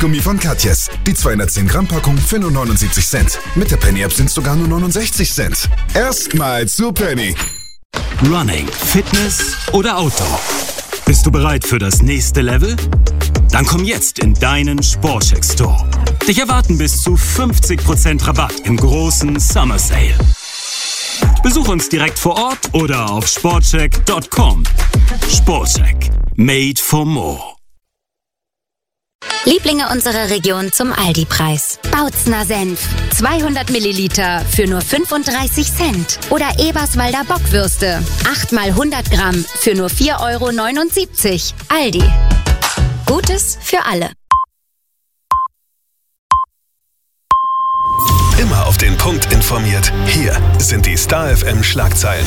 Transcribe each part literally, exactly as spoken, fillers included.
Kaugummi von Katjes. Die zweihundertzehn Gramm Packung für nur neunundsiebzig Cent. Mit der Penny App sind es sogar nur neunundsechzig Cent. Erstmal zu Penny. Running, Fitness oder Outdoor? Bist du bereit für das nächste Level? Dann komm jetzt in deinen Sportcheck Store. Dich erwarten bis zu fünfzig Prozent Rabatt im großen Summer Sale. Besuch uns direkt vor Ort oder auf sportcheck Punkt com. Sportcheck. Made for more. Lieblinge unserer Region zum Aldi-Preis. Bautzner Senf. zweihundert Milliliter für nur fünfunddreißig Cent. Oder Eberswalder Bockwürste. acht mal hundert Gramm für nur vier Euro neunundsiebzig. Aldi. Gutes für alle. Immer auf den Punkt informiert. Hier sind die Star F M Schlagzeilen.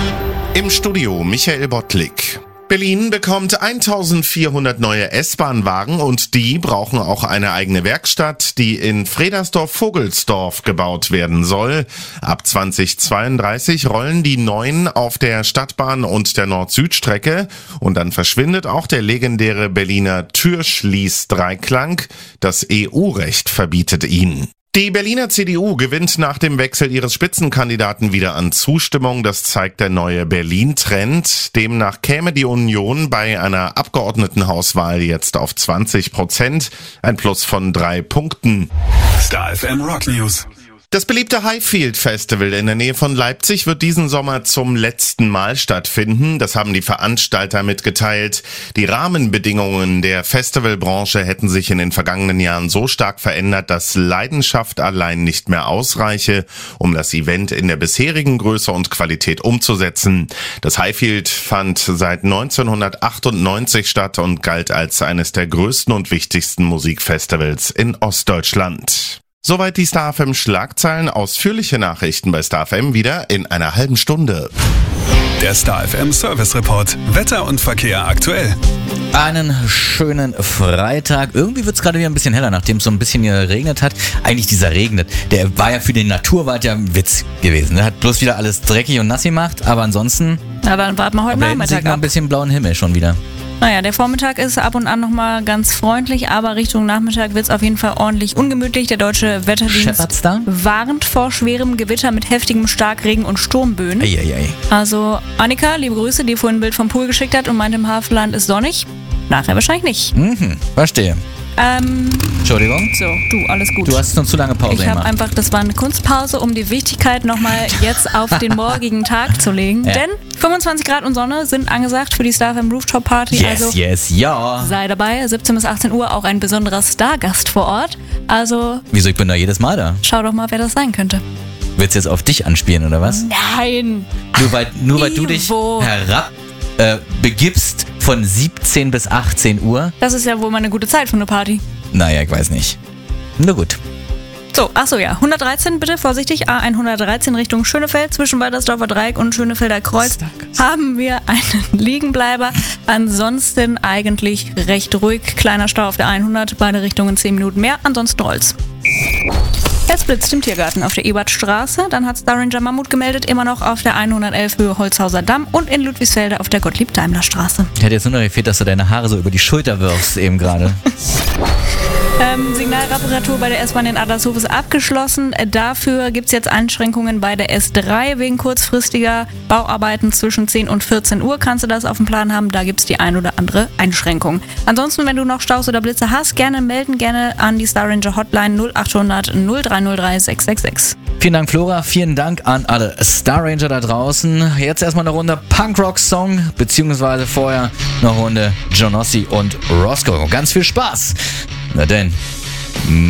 Im Studio Michael Bottlik. Berlin bekommt eintausendvierhundert neue S-Bahn-Wagen und die brauchen auch eine eigene Werkstatt, die in Fredersdorf-Vogelsdorf gebaut werden soll. Ab zweitausendzweiunddreißig rollen die neuen auf der Stadtbahn und der Nord-Süd-Strecke und dann verschwindet auch der legendäre Berliner Türschließ-Dreiklang. Das E U-Recht verbietet ihn. Die Berliner C D U gewinnt nach dem Wechsel ihres Spitzenkandidaten wieder an Zustimmung. Das zeigt der neue Berlin-Trend. Demnach käme die Union bei einer Abgeordnetenhauswahl jetzt auf zwanzig Prozent. Ein Plus von drei Punkten. Star F M Rock News. Das beliebte Highfield Festival in der Nähe von Leipzig wird diesen Sommer zum letzten Mal stattfinden. Das haben die Veranstalter mitgeteilt. Die Rahmenbedingungen der Festivalbranche hätten sich in den vergangenen Jahren so stark verändert, dass Leidenschaft allein nicht mehr ausreiche, um das Event in der bisherigen Größe und Qualität umzusetzen. Das Highfield fand seit neunzehnhundertachtundneunzig statt und galt als eines der größten und wichtigsten Musikfestivals in Ostdeutschland. Soweit die Star F M Schlagzeilen. Ausführliche Nachrichten bei Star F M wieder in einer halben Stunde. Der Star F M Service Report. Wetter und Verkehr aktuell. Einen schönen Freitag. Irgendwie wird es gerade wieder ein bisschen heller, nachdem es so ein bisschen geregnet hat. Eigentlich dieser regnet, der war ja für den Naturwald ja ein Witz gewesen. Der hat bloß wieder alles dreckig und nass gemacht, aber ansonsten... Na, dann warten wir heute Nachmittag sieht man ab. ein bisschen blauen Himmel schon wieder. Naja, der Vormittag ist ab und an nochmal ganz freundlich, aber Richtung Nachmittag wird es auf jeden Fall ordentlich ungemütlich. Der deutsche Wetterdienst warnt vor schwerem Gewitter mit heftigem Starkregen und Sturmböen. Eieiei. Also Annika, liebe Grüße, die vorhin ein Bild vom Pool geschickt hat und meinte, im Hafenland ist sonnig. Nachher wahrscheinlich nicht. Mhm, verstehe. Ähm, Entschuldigung. So, du, alles gut. Du hast noch zu lange Pause Ich habe gemacht. einfach, das war eine Kunstpause, um die Wichtigkeit nochmal jetzt auf den morgigen Tag zu legen. Ja. Denn fünfundzwanzig Grad und Sonne sind angesagt für die Star F M Rooftop Party. Yes, also yes, ja. sei dabei, siebzehn bis achtzehn Uhr, auch ein besonderer Stargast vor Ort. Also Wieso, ich bin da jedes Mal da. schau doch mal, wer das sein könnte. Willst du jetzt auf dich anspielen, oder was? Nein! Nur weil, nur weil du dich Ivo. herab äh, begibst von siebzehn bis achtzehn Uhr? Das ist ja wohl mal eine gute Zeit für eine Party. Naja, ich weiß nicht. Na gut. So, achso ja, hundertdreizehn bitte, vorsichtig, A hundertdreizehn Richtung Schönefeld, zwischen Waltersdorfer Dreieck und Schönefelder Kreuz haben wir einen Liegenbleiber. Ansonsten eigentlich recht ruhig, kleiner Stau auf der hundert, beide Richtungen zehn Minuten mehr, ansonsten rollt's. Es blitzt im Tiergarten auf der Ebertstraße, dann hat Star Ranger Mammut gemeldet, immer noch auf der hundertelf Höhe Holzhauser Damm und in Ludwigsfelde auf der Gottlieb-Daimler-Straße. Ich hätte jetzt nur noch gefehlt, dass du deine Haare so über die Schulter wirfst eben gerade. Ähm, Signalreparatur bei der S-Bahn in Adlershof ist abgeschlossen. Dafür gibt es jetzt Einschränkungen bei der S drei wegen kurzfristiger Bauarbeiten zwischen zehn und vierzehn Uhr. Kannst du das auf dem Plan haben? Da gibt es die ein oder andere Einschränkung. Ansonsten, wenn du noch Staus oder Blitze hast, gerne melden, gerne an die Star Ranger Hotline null achthundert null drei null drei sechs sechs sechs. Vielen Dank, Flora. Vielen Dank an alle Star Ranger da draußen. Jetzt erstmal eine Runde Punkrock-Song, beziehungsweise vorher eine Runde Johnossi und Roscoe. Ganz viel Spaß. Na denn.